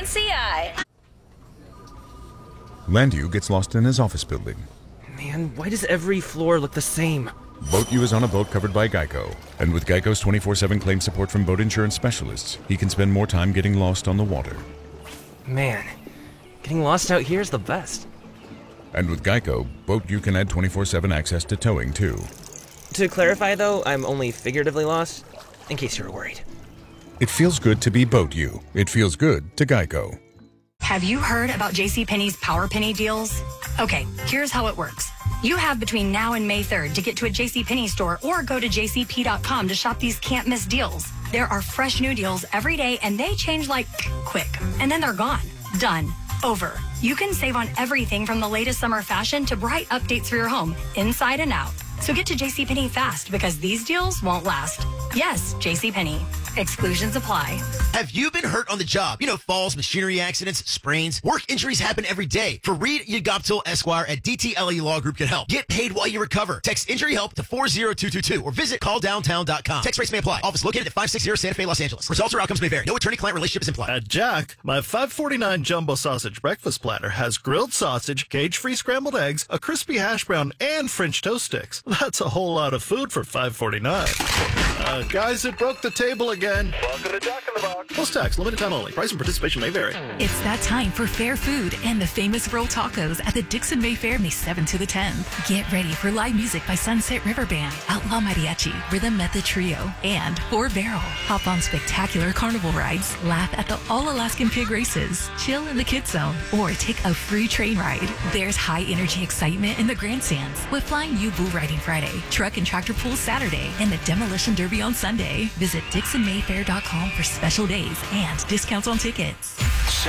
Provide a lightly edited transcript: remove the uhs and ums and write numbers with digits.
CI. Landu gets lost in his office building. Man, why does every floor look the same? Boat U is on a boat covered by Geico. And with Geico's 24/7 claim support from boat insurance specialists, he can spend more time getting lost on the water. Man, getting lost out here is the best. And with Geico, Boat U can add 24/7 access to towing, too. To clarify, though, I'm only figuratively lost, in case you were worried. It feels good to be Boat U. It feels good to Geico. Have you heard about JCPenney's Power Penny deals? Okay, here's how it works. You have between now and May 3rd to get to a JCPenney store or go to jcp.com to shop these can't-miss deals. There are fresh new deals every day, and they change like quick. And then they're gone. Done. Over. You can save on everything from the latest summer fashion to bright updates for your home, inside and out. So get to JCPenney fast because these deals won't last. Yes, JCPenney. Exclusions apply. Have you been hurt on the job? You know, falls, machinery accidents, sprains. Work injuries happen every day. For Reed Yagoptil Esquire at DTLE Law Group can help. Get paid while you recover. Text injury help to 40222 or visit calldowntown.com. Text rates may apply. Office located at 560 Santa Fe, Los Angeles. Results or outcomes may vary. No attorney-client relationship is implied. At Jack, my $5.49 jumbo sausage breakfast platter has grilled sausage, cage-free scrambled eggs, a crispy hash brown, and French toast sticks. That's a whole lot of food for $5.49. Guys, it broke the table again. Welcome to Jack in the Box. Plus tax, limited time only. Price and participation may vary. It's that time for fair food and the famous roll tacos at the Dixon Mayfair May 7th to the 10th. Get ready for live music by Sunset River Band, Outlaw Mariachi, Rhythm Method Trio, and 4 Barrel. Hop on spectacular carnival rides, laugh at the All-Alaskan Pig Races, chill in the Kids Zone, or take a free train ride. There's high-energy excitement in the grandstands with Flying U Bull Riding Friday, Truck and Tractor Pull Saturday, and the Demolition Derby on Sunday. Visit DixonMayfair.com for special days and discounts on tickets.